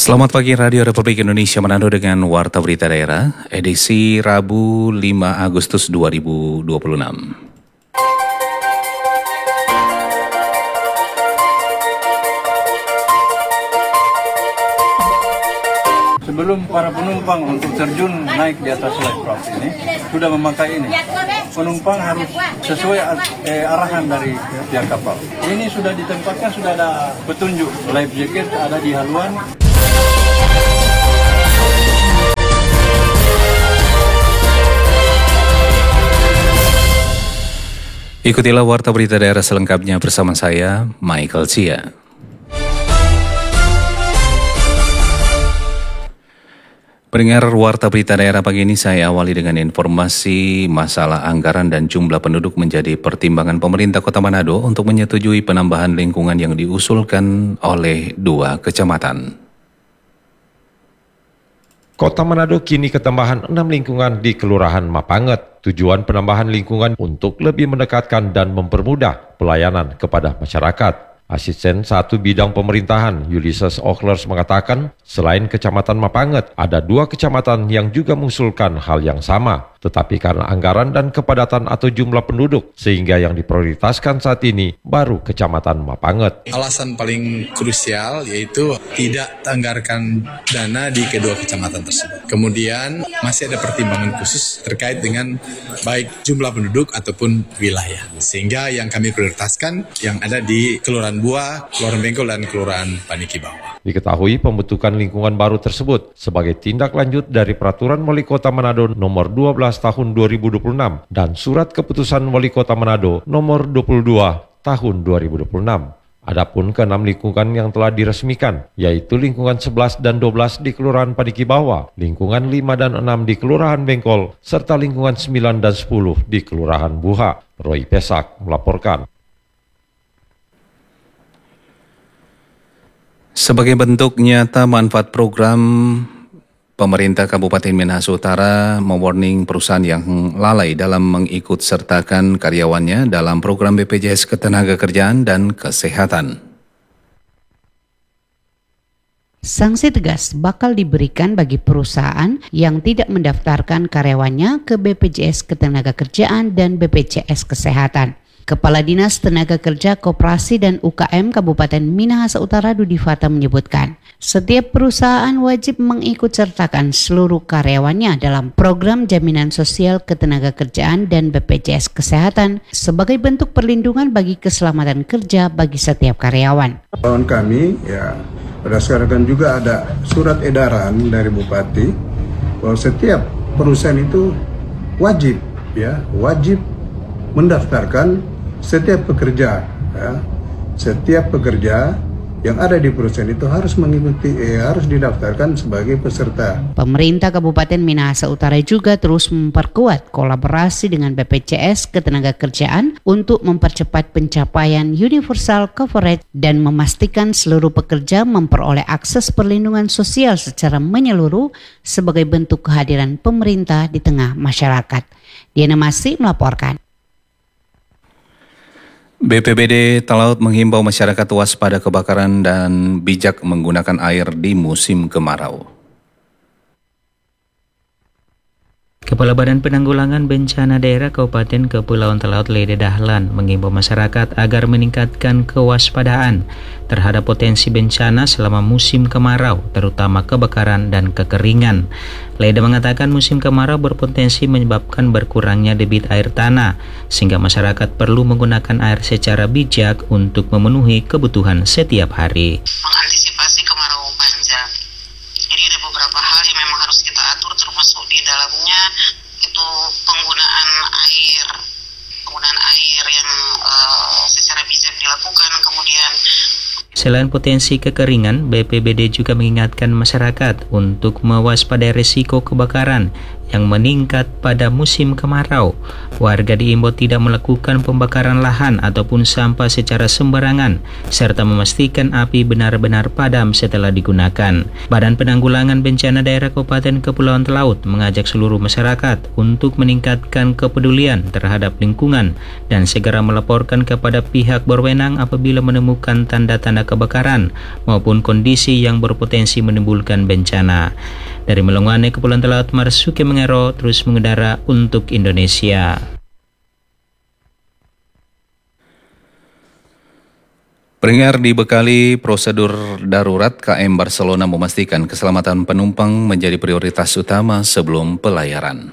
Selamat pagi Radio Republik Indonesia Manado dengan Warta Berita Daerah, edisi Rabu 5 Agustus 2026. Sebelum para penumpang untuk terjun naik di atas life raft ini, sudah memakai ini. Penumpang harus sesuai arahan dari pihak kapal. Ini sudah ditempatkan, sudah ada petunjuk. Life jacket ada di haluan. Ikutilah Warta Berita Daerah selengkapnya bersama saya, Michael Cia. Pendengar Warta Berita Daerah pagi ini saya awali dengan informasi masalah anggaran dan jumlah penduduk menjadi pertimbangan pemerintah Kota Manado untuk menyetujui penambahan lingkungan yang diusulkan oleh 2 kecamatan. Kota Manado kini ketambahan 6 lingkungan di Kelurahan Mapanget. Tujuan penambahan lingkungan untuk lebih mendekatkan dan mempermudah pelayanan kepada masyarakat. Asisten 1 Bidang Pemerintahan Ulysses Ochlers mengatakan, selain Kecamatan Mapanget, ada 2 kecamatan yang juga mengusulkan hal yang sama. Tetapi karena anggaran dan kepadatan atau jumlah penduduk, sehingga yang diprioritaskan saat ini baru Kecamatan Mapanget. Alasan paling krusial yaitu tidak anggarkan dana di kedua kecamatan tersebut. Kemudian masih ada pertimbangan khusus terkait dengan baik jumlah penduduk ataupun wilayah. Sehingga yang kami prioritaskan yang ada di Kelurahan Buah, Kelurahan Bengkol, dan Kelurahan Paniki Bawah. Diketahui pembentukan lingkungan baru tersebut sebagai tindak lanjut dari Peraturan Wali Kota Manado Nomor 12 Tahun 2026 dan Surat Keputusan Wali Kota Manado Nomor 22 Tahun 2026. Adapun ke-6 lingkungan yang telah diresmikan, yaitu lingkungan 11 dan 12 di Kelurahan Paniki Bawah, lingkungan 5 dan 6 di Kelurahan Bengkol, serta lingkungan 9 dan 10 di Kelurahan Buha. Roy Pesak melaporkan. Sebagai bentuk nyata manfaat program, pemerintah Kabupaten Minahasa Utara mewarning perusahaan yang lalai dalam mengikut sertakan karyawannya dalam program BPJS Ketenagakerjaan dan Kesehatan. Sanksi tegas bakal diberikan bagi perusahaan yang tidak mendaftarkan karyawannya ke BPJS Ketenagakerjaan dan BPJS Kesehatan. Kepala Dinas Tenaga Kerja Koperasi dan UKM Kabupaten Minahasa Utara Dudi Fata menyebutkan, setiap perusahaan wajib mengikutsertakan seluruh karyawannya dalam program jaminan sosial ketenagakerjaan dan BPJS Kesehatan sebagai bentuk perlindungan bagi keselamatan kerja bagi setiap karyawan. Kawan kami, berdasarkan juga ada surat edaran dari Bupati bahwa setiap perusahaan itu wajib mendaftarkan setiap pekerja yang ada di perusahaan itu harus harus didaftarkan sebagai peserta. Pemerintah Kabupaten Minahasa Utara juga terus memperkuat kolaborasi dengan BPJS Ketenagakerjaan untuk mempercepat pencapaian universal coverage dan memastikan seluruh pekerja memperoleh akses perlindungan sosial secara menyeluruh sebagai bentuk kehadiran pemerintah di tengah masyarakat. Diana Masih melaporkan. BPBD Talaut menghimbau masyarakat waspada kebakaran dan bijak menggunakan air di musim kemarau. Kepala Badan Penanggulangan Bencana Daerah Kabupaten Kepulauan Talaut Lede Dahlan menghimbau masyarakat agar meningkatkan kewaspadaan terhadap potensi bencana selama musim kemarau, terutama kebakaran dan kekeringan. Lede mengatakan musim kemarau berpotensi menyebabkan berkurangnya debit air tanah, sehingga masyarakat perlu menggunakan air secara bijak untuk memenuhi kebutuhan setiap hari. Mengantisipasi kemarau panjang. Jadi ada beberapa hal yang memang harus kita atur, termasuk di dalamnya itu penggunaan air yang secara bijak dilakukan. Kemudian selain potensi kekeringan, BPBD juga mengingatkan masyarakat untuk mewaspadai risiko kebakaran yang meningkat pada musim kemarau. Warga diimbau tidak melakukan pembakaran lahan ataupun sampah secara sembarangan, serta memastikan api benar-benar padam setelah digunakan. Badan Penanggulangan Bencana Daerah Kabupaten Kepulauan Talaut mengajak seluruh masyarakat untuk meningkatkan kepedulian terhadap lingkungan dan segera melaporkan kepada pihak berwenang apabila menemukan tanda-tanda kebakaran maupun kondisi yang berpotensi menimbulkan bencana. Dari Melongwane, Kepulauan Talaut, Marsuki Mengero terus mengudara untuk Indonesia. Pendengar, dibekali prosedur darurat, KM Barcelona memastikan keselamatan penumpang menjadi prioritas utama sebelum pelayaran.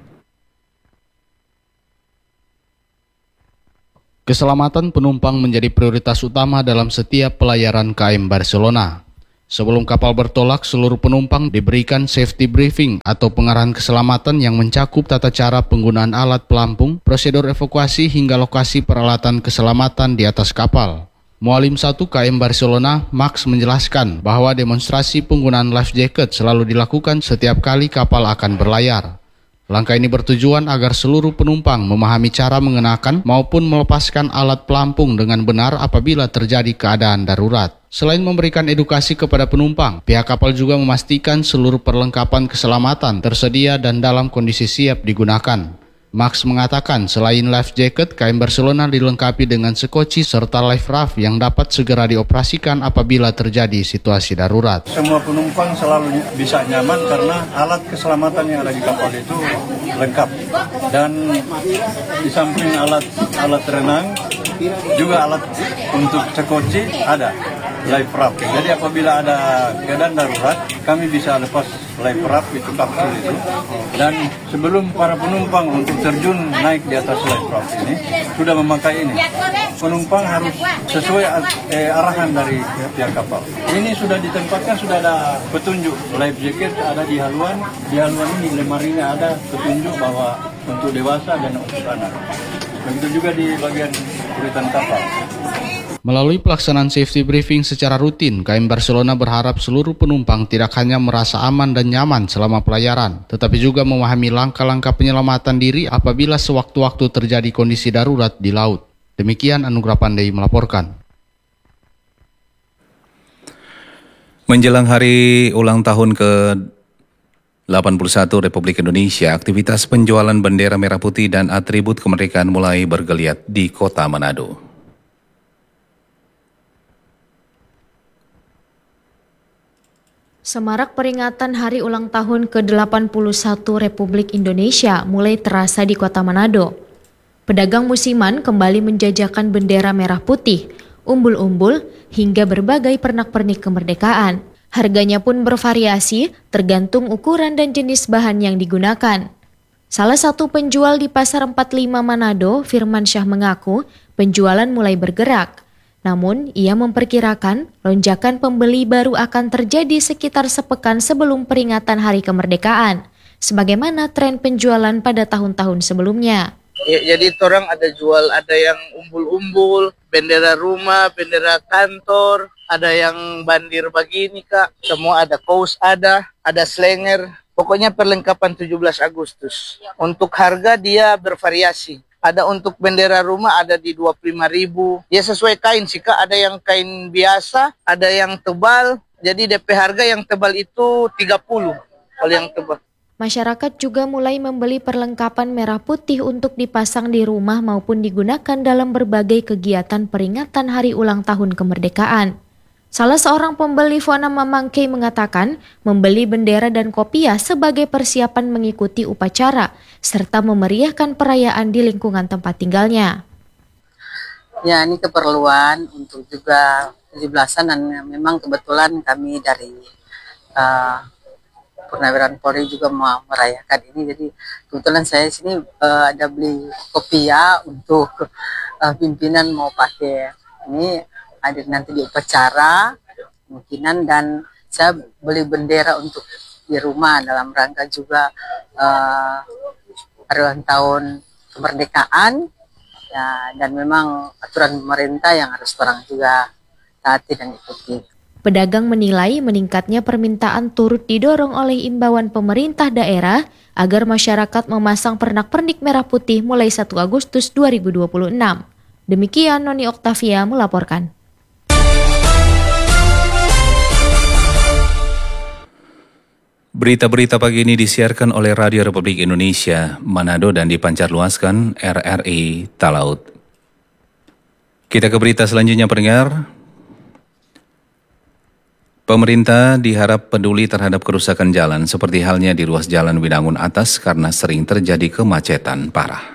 Keselamatan penumpang menjadi prioritas utama dalam setiap pelayaran KM Barcelona. Sebelum kapal bertolak, seluruh penumpang diberikan safety briefing atau pengarahan keselamatan yang mencakup tata cara penggunaan alat pelampung, prosedur evakuasi hingga lokasi peralatan keselamatan di atas kapal. Mualim 1 KM Barcelona, Max, menjelaskan bahwa demonstrasi penggunaan life jacket selalu dilakukan setiap kali kapal akan berlayar. Langkah ini bertujuan agar seluruh penumpang memahami cara mengenakan maupun melepaskan alat pelampung dengan benar apabila terjadi keadaan darurat. Selain memberikan edukasi kepada penumpang, pihak kapal juga memastikan seluruh perlengkapan keselamatan tersedia dan dalam kondisi siap digunakan. Max mengatakan selain life jacket, KM Barcelona dilengkapi dengan sekoci serta life raft yang dapat segera dioperasikan apabila terjadi situasi darurat. Semua penumpang selalu bisa nyaman karena alat keselamatan yang ada di kapal itu lengkap. Dan di samping alat renang, juga alat untuk sekoci ada. Life raft. Jadi apabila ada keadaan darurat, kami bisa lepas life raft itu, kapsul itu. Dan sebelum para penumpang untuk terjun naik di atas life raft ini, sudah memakai ini. Penumpang harus sesuai arahan dari pihak kapal. Ini sudah ditempatkan, sudah ada petunjuk. Life jacket ada di haluan. Di haluan ini lemarinya ada petunjuk bahwa untuk dewasa dan untuk anak. Begitu juga di bagian kuritan kapal. Melalui pelaksanaan safety briefing secara rutin, KM Barcelona berharap seluruh penumpang tidak hanya merasa aman dan nyaman selama pelayaran, tetapi juga memahami langkah-langkah penyelamatan diri apabila sewaktu-waktu terjadi kondisi darurat di laut. Demikian Anugrah Pandey melaporkan. Menjelang hari ulang tahun ke-81 Republik Indonesia, aktivitas penjualan bendera merah putih dan atribut kemerdekaan mulai bergeliat di Kota Manado. Semarak peringatan hari ulang tahun ke-81 Republik Indonesia mulai terasa di Kota Manado. Pedagang musiman kembali menjajakan bendera merah putih, umbul-umbul, hingga berbagai pernak-pernik kemerdekaan. Harganya pun bervariasi tergantung ukuran dan jenis bahan yang digunakan. Salah satu penjual di Pasar 45 Manado, Firman Syah, mengaku penjualan mulai bergerak. Namun, ia memperkirakan lonjakan pembeli baru akan terjadi sekitar sepekan sebelum peringatan Hari Kemerdekaan, sebagaimana tren penjualan pada tahun-tahun sebelumnya. Ya, jadi orang ada jual, ada yang umbul-umbul, bendera rumah, bendera kantor, ada yang bandir begini Kak, semua ada, kaos ada slenger, pokoknya perlengkapan 17 Agustus. Untuk harga dia bervariasi. Ada untuk bendera rumah ada di 25.000. Ya sesuai kain sih Kak, ada yang kain biasa, ada yang tebal. Jadi DP harga yang tebal itu 30 kalau yang tebal. Masyarakat juga mulai membeli perlengkapan merah putih untuk dipasang di rumah maupun digunakan dalam berbagai kegiatan peringatan Hari Ulang Tahun Kemerdekaan. Salah seorang pembeli, Fona Mamangkei, mengatakan membeli bendera dan kopiah sebagai persiapan mengikuti upacara serta memeriahkan perayaan di lingkungan tempat tinggalnya. Ya, ini keperluan untuk juga 17-an dan memang kebetulan kami dari Purnawiran Polri juga mau merayakan ini. Jadi kebetulan saya sini ada beli kopiah untuk pimpinan mau pakai ini. Hadir nanti di upacara kemungkinan, dan saya beli bendera untuk di rumah dalam rangka juga hari ulang tahun kemerdekaan ya, dan memang aturan pemerintah yang harus orang juga taati dan ikuti. Pedagang menilai meningkatnya permintaan turut didorong oleh imbauan pemerintah daerah agar masyarakat memasang pernak-pernik merah putih mulai 1 Agustus 2026. Demikian Noni Oktavia melaporkan. Berita-berita pagi ini disiarkan oleh Radio Republik Indonesia, Manado dan dipancarluaskan RRI Talaut. Kita ke berita selanjutnya, pendengar. Pemerintah diharap peduli terhadap kerusakan jalan seperti halnya di ruas jalan Winangun Atas karena sering terjadi kemacetan parah.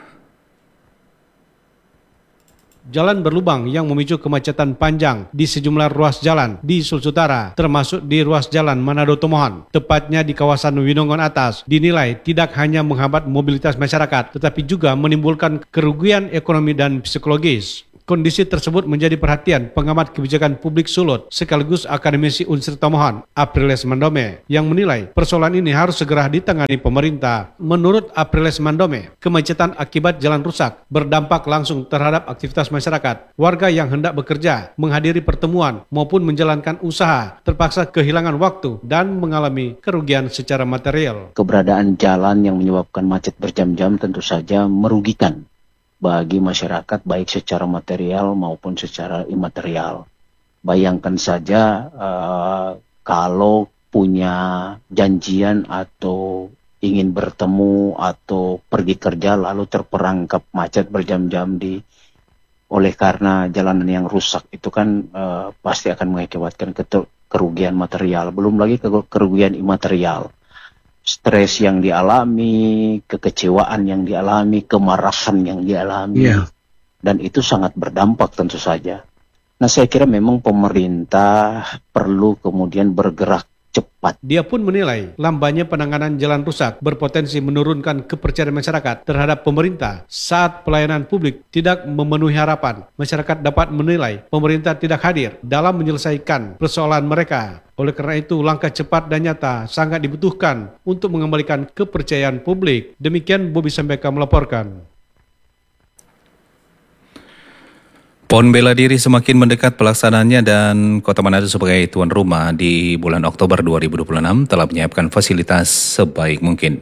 Jalan berlubang yang memicu kemacetan panjang di sejumlah ruas jalan di Sulawesi Utara, termasuk di ruas jalan Manado Tomohon, tepatnya di kawasan Winangun Atas, dinilai tidak hanya menghambat mobilitas masyarakat, tetapi juga menimbulkan kerugian ekonomi dan psikologis. Kondisi tersebut menjadi perhatian pengamat kebijakan publik Sulut sekaligus akademisi Unsur Tomohon, Apriles Mandome, yang menilai persoalan ini harus segera ditangani pemerintah. Menurut Apriles Mandome, kemacetan akibat jalan rusak berdampak langsung terhadap aktivitas masyarakat. Warga yang hendak bekerja, menghadiri pertemuan maupun menjalankan usaha terpaksa kehilangan waktu dan mengalami kerugian secara material. Keberadaan jalan yang menyebabkan macet berjam-jam tentu saja merugikan bagi masyarakat baik secara material maupun secara imaterial. Bayangkan saja kalau punya janjian atau ingin bertemu atau pergi kerja lalu terperangkap macet berjam-jam oleh karena jalanan yang rusak, itu kan pasti akan mengakibatkan kerugian material, belum lagi kerugian imaterial. Stres yang dialami, kekecewaan yang dialami, kemarahan yang dialami, dan itu sangat berdampak tentu saja. Nah, saya kira memang pemerintah perlu kemudian bergerak cepat. Dia pun menilai lambannya penanganan jalan rusak berpotensi menurunkan kepercayaan masyarakat terhadap pemerintah saat pelayanan publik tidak memenuhi harapan. Masyarakat dapat menilai pemerintah tidak hadir dalam menyelesaikan persoalan mereka. Oleh karena itu, langkah cepat dan nyata sangat dibutuhkan untuk mengembalikan kepercayaan publik. Demikian Bobi Sambeka melaporkan. PON bela diri semakin mendekat pelaksanaannya dan Kota Manado sebagai tuan rumah di bulan Oktober 2026 telah menyiapkan fasilitas sebaik mungkin.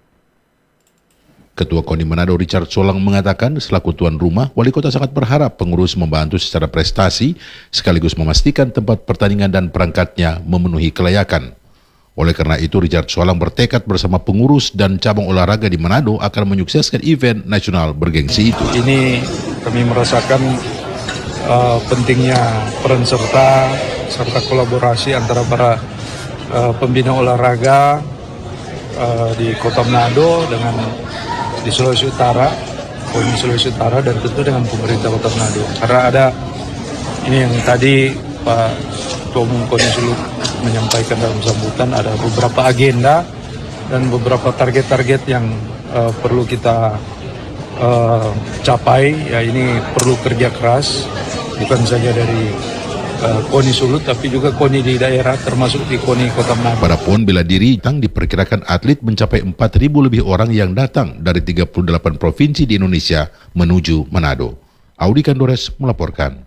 Ketua KONI Manado Richard Solang mengatakan selaku tuan rumah, wali kota sangat berharap pengurus membantu secara prestasi sekaligus memastikan tempat pertandingan dan perangkatnya memenuhi kelayakan. Oleh karena itu, Richard Solang bertekad bersama pengurus dan cabang olahraga di Manado akan menyukseskan event nasional bergengsi itu. Ini kami merasakan pentingnya peran serta kolaborasi antara para pembina olahraga di Kota Manado dengan di Sulawesi Utara, KONI Sulawesi Utara, dan tentu dengan pemerintah Kota Manado. Karena ada ini yang tadi Pak Ketua Umum KONI Sulut menyampaikan dalam sambutan, ada beberapa agenda dan beberapa target-target yang perlu kita capai. Ya, ini perlu kerja keras, bukan saja dari KONI Sulut, tapi juga KONI di daerah, termasuk di KONI Kota Manado. Pada PON bela diri, diperkirakan atlet mencapai 4.000 lebih orang yang datang dari 38 provinsi di Indonesia menuju Manado. Audi Kandores melaporkan.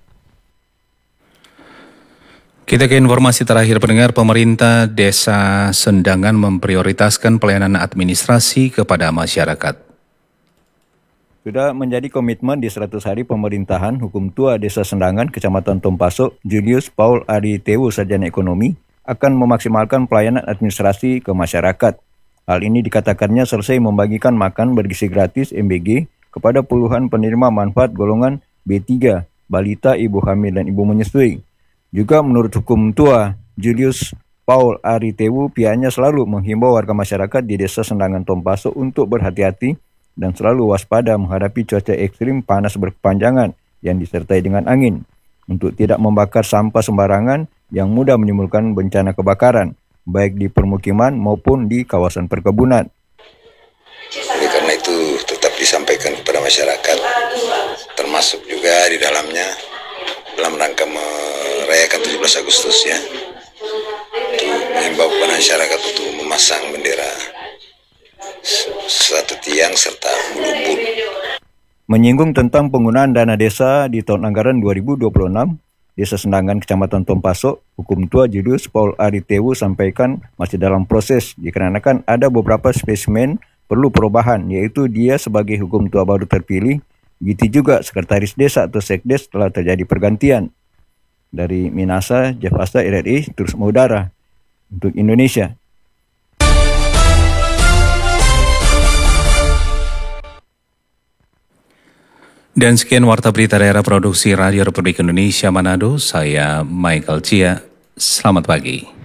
Kita ke informasi terakhir, pendengar. Pemerintah Desa Sendangan memprioritaskan pelayanan administrasi kepada masyarakat. Sudah menjadi komitmen di 100 hari pemerintahan Hukum Tua Desa Sendangan, Kecamatan Tompaso, Julius Paul Ari Tewu, Sarjana Ekonomi, akan memaksimalkan pelayanan administrasi ke masyarakat. Hal ini dikatakannya selesai membagikan makan bergizi gratis MBG kepada puluhan penerima manfaat golongan B3, balita, ibu hamil, dan ibu menyusui. Juga menurut Hukum Tua Julius Paul Ari Tewu, pihaknya selalu menghimbau warga masyarakat di Desa Sendangan Tompaso untuk berhati-hati dan selalu waspada menghadapi cuaca ekstrim panas berkepanjangan yang disertai dengan angin, untuk tidak membakar sampah sembarangan yang mudah menimbulkan bencana kebakaran, baik di permukiman maupun di kawasan perkebunan. Oleh karena itu tetap disampaikan kepada masyarakat, termasuk juga di dalamnya dalam rangka merayakan 17 Agustus ya, untuk mengimbau kepada masyarakat untuk memasang bendera satu tiang serta umbul-umbul. Menyinggung tentang penggunaan dana desa di tahun anggaran 2026, Desa Sendangan, Kecamatan Tompaso, Hukum Tua Julius Paul Aritewu sampaikan masih dalam proses dikarenakan ada beberapa spesimen perlu perubahan, yaitu dia sebagai Hukum Tua baru terpilih, begitu juga Sekretaris Desa atau Sekdes telah terjadi pergantian. Dari Minasa, Jeff Asta, RRI, terus mengudara untuk Indonesia. Dan sekian Warta Berita Daerah Produksi Radio Republik Indonesia Manado, saya Michael Cia. Selamat pagi.